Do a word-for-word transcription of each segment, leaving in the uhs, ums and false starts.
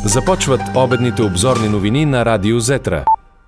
Започват обедните обзорни новини на Радио Зетра.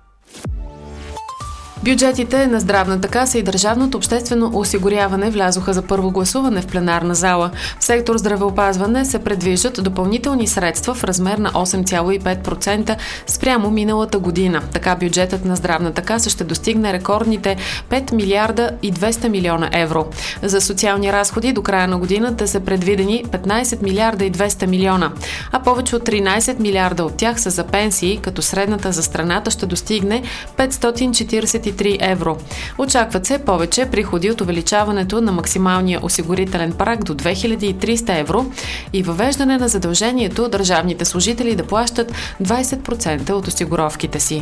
Бюджетите на Здравната каса и Държавното обществено осигуряване влязоха за първо гласуване в пленарна зала. В сектор здравеопазване се предвиждат допълнителни средства в размер на осем цяло и пет процента спрямо миналата година. Така бюджетът на Здравната каса ще достигне рекордните пет милиарда и двеста милиона евро. За социални разходи до края на годината са предвидени петнайсет милиарда и двеста милиона, а повече от тринайсет милиарда от тях са за пенсии, като средната за страната ще достигне петстотин четирийсет и три евро. Очакват се повече приходи от увеличаването на максималния осигурителен праг до две хиляди и триста евро и въвеждане на задължението държавните служители да плащат двайсет процента от осигуровките си.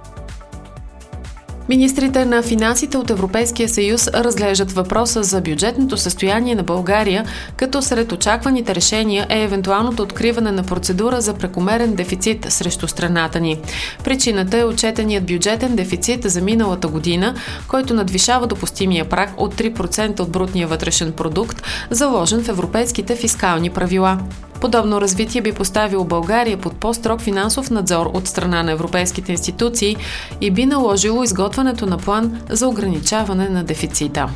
Министрите на финансите от Европейския съюз разглеждат въпроса за бюджетното състояние на България, като сред очакваните решения е евентуалното откриване на процедура за прекомерен дефицит срещу страната ни. Причината е отчетеният бюджетен дефицит за миналата година, който надвишава допустимия праг от три процента от брутния вътрешен продукт, заложен в европейските фискални правила. Подобно развитие би поставило България под по-строг финансов надзор от страна на европейските институции и би наложило изготвянето на план за ограничаване на дефицита.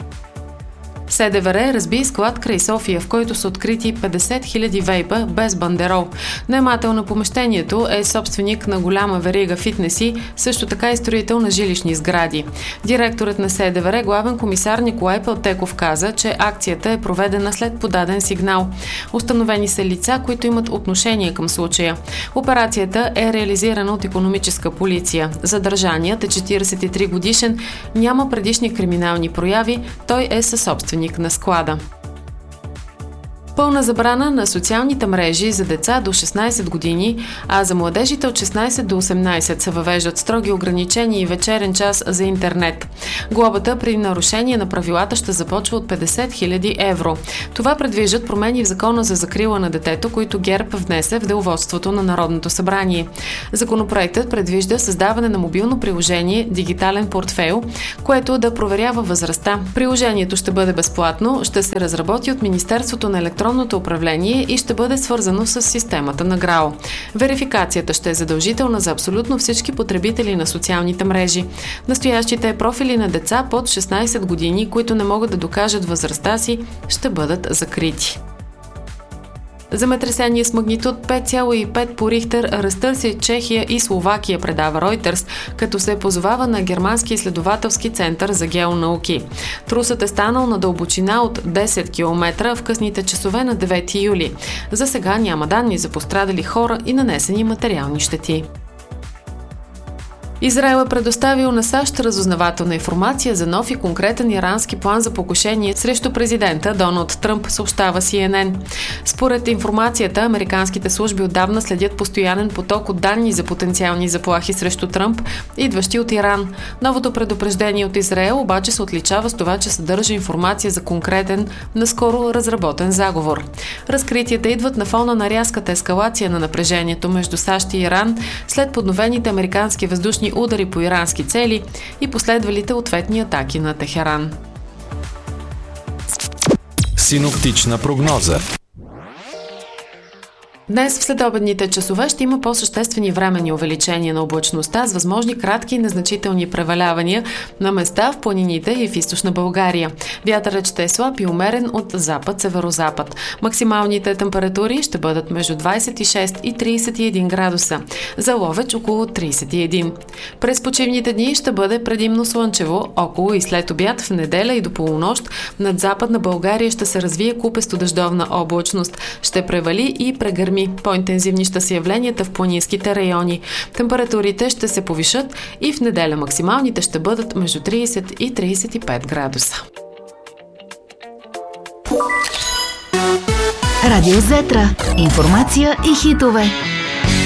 СДВР разби склад край София, в който са открити петдесет хиляди вейпа без бандерол. Наемател на помещението е собственик на голяма верига фитнеси, също така и строител на жилищни сгради. Директорът на СДВР, главен комисар Николай Пелтеков, каза, че акцията е проведена след подаден сигнал. Установени са лица, които имат отношение към случая. Операцията е реализирана от икономическа полиция. Задържаният е четирийсет и три годишен, няма предишни криминални прояви, той е съсобственик на склада. Пълна забрана на социалните мрежи за деца до шестнайсет години, а за младежите от шестнайсет до осемнайсет се въвеждат строги ограничения и вечерен час за интернет. Глобата при нарушение на правилата ще започва от петдесет хиляди евро. Това предвиждат промени в Закона за закрила на детето, които ГЕРБ внесе в деловодството на Народното събрание. Законопроектът предвижда създаване на мобилно приложение «Дигитален портфейл», което да проверява възрастта. Приложението ще бъде безплатно, ще се разработи от Министерството на електронното управление и ще бъде свързано с системата на ГРАО. Верификацията ще е задължителна за абсолютно всички потребители на социалните мрежи. Настоящите профили на деца под шестнайсет години, които не могат да докажат възрастта си, ще бъдат закрити. Земетресение с магнитуд пет цяло и пет по Рихтер разтърси Чехия и Словакия, предава Ройтерс, като се позовава на Германски изследователски център за геонауки. Трусът е станал на дълбочина от десет километра в късните часове на девети юли. За сега няма данни за пострадали хора и нанесени материални щети. Израел е предоставил на САЩ разузнавателна информация за нов и конкретен ирански план за покушение срещу президента Доналд Тръмп, съобщава Си Ен Ен. Според информацията, американските служби отдавна следят постоянен поток от данни за потенциални заплахи срещу Тръмп, идващи от Иран. Новото предупреждение от Израел обаче се отличава с това, че съдържа информация за конкретен, наскоро разработен заговор. Разкритията идват на фона на рязката ескалация на напрежението между САЩ и Иран след подновените американски въздушни удари по ирански цели и последвалите ответни атаки на Техеран. Синоптична прогноза. Днес в следобедните часове ще има по-съществени временни увеличения на облачността с възможни кратки и незначителни превалявания на места в планините и в източна България. Вятърът ще е слаб и умерен от запад-северозапад. Максималните температури ще бъдат между двайсет и шест и трийсет и един градуса. За Ловеч около трийсет и един. През почивните дни ще бъде предимно слънчево, около и след обяд в неделя и до полунощ над западна България ще се развие купесто дъждовна облачност. Ще превали и прегърми. По-интензивни ще са явленията в планинските райони. Температурите ще се повишат и в неделя максималните ще бъдат между трийсет и трийсет и пет градуса. Радио Зетра. Информация и хитове.